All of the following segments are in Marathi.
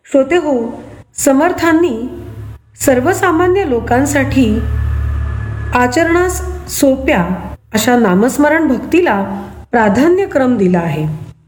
श्रोते हो, समर्थांनी सर्वसामान्य लोकांसाठी आचरणास सोप्या अशा नामस्मरण भक्तीला प्राधान्यक्रम दिला आहे.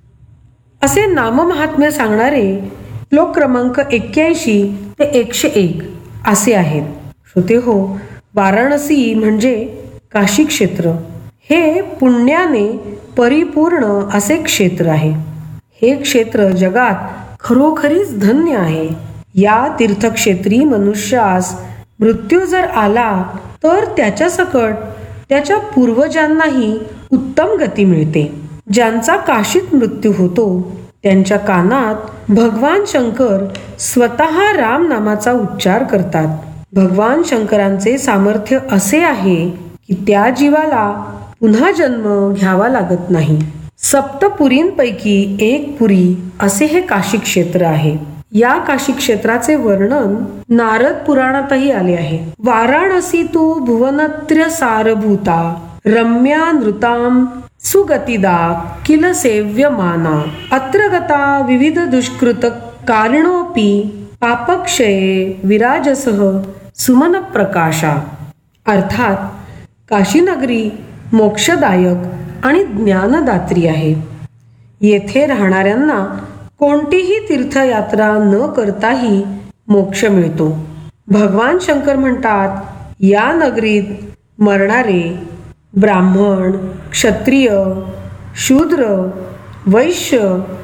असे नाममहात्म्य सांगणारे श्लोक क्रमांक 81 ते 101 असे आहेत. श्रोते हो, वाराणसी म्हणजे काशी क्षेत्र हे पुण्याने परिपूर्ण असे क्षेत्र आहे. हे क्षेत्र जगात खरोखरीच धन्य आहे. या तीर्थक्षेत्री मनुष्यास मृत्यू जर आला तर त्याच्या सकट त्याच्या पूर्वजांनाही उत्तम गती मिळते. ज्यांचा काशीत मृत्यू होतो त्यांच्या कानात भगवान शंकर स्वतः राम नामाचा उच्चार करतात. भगवान शंकरांचे सामर्थ्य असे आहे की त्या जीवाला पुन्हा जन्म घ्यावा लागत नाही. सप्तपुरींपैकी एक पुरी असे हे काशी क्षेत्र आहे. या काशी क्षेत्राचे वर्णन नारद पुराणातही आले आहे. वाराणसी तू भुवनत्र सारभूता रम्या नृताम सुगतिदा किल सेव्यमाना अत्र गता विविध दुष्कृत कारिणोपी पापक्षये विराजसह सुमन प्रकाशा. अर्थात काशी नगरी मोक्षदायक आणि ज्ञानदात्री आहे. येथे राहणाऱ्यांना कोणतीही तीर्थयात्रा न करताही मोक्ष मिळतो. भगवान शंकर म्हणतात, या नगरीत मरणारे ब्राह्मण, क्षत्रिय, शूद्र, वैश्य,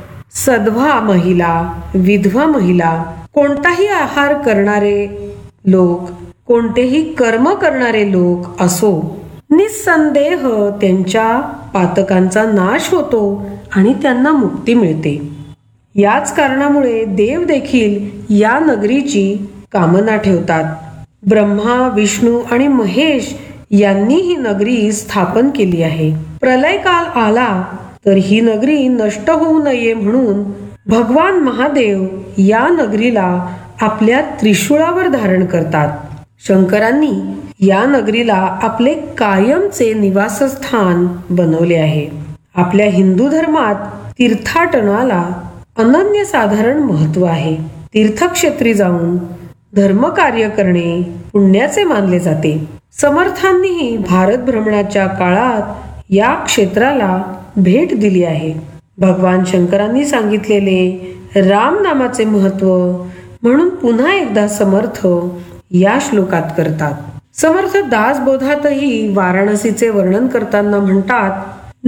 सद्वा महिला, विधवा महिला, कोणताही आहार करणारे लोक, कोणतेही कर्म करणारे लोक असो, निस्संदेह त्यांच्या पातकांचा नाश होतो आणि त्यांना मुक्ती मिळते. याच कारणामुळे देव देखील या नगरीची कामना ठेवतात. ब्रह्मा, विष्णू आणि महेश यांनी ही नगरी स्थापन केली आहे. प्रलय काल आला तर ही नगरी नष्ट होऊ नये म्हणून भगवान महादेव या नगरीला आपल्या त्रिशूळावर धारण करतात. शंकरांनी या नगरीला आपले कायमचे निवासस्थान बनवले आहे. आपल्या हिंदू धर्मात तीर्थाटनाला अनन्यसाधारण महत्व आहे. तीर्थक्षेत्री जाऊन धर्मकार्य करणे पुण्याचे मानले जाते. समर्थांनीही भारत भ्रमणाच्या काळात या क्षेत्राला भेट दिली आहे. भगवान शंकरांनी सांगितलेले राम नामाचे महत्व म्हणून पुन्हा एकदा समर्थ या श्लोकात करतात. समर्थ दासबोधातही वाराणसीचे वर्णन करताना म्हणतात,